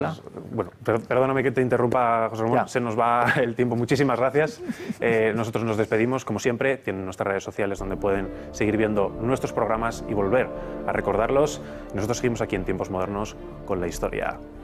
Bueno, perdóname que te interrumpa, José Ramón, se nos va el tiempo. Muchísimas gracias. Nosotros nos despedimos, como siempre. Tienen nuestras redes sociales donde pueden seguir viendo nuestros programas y volver a recordarlos. Nosotros seguimos aquí en Tiempos Modernos con la historia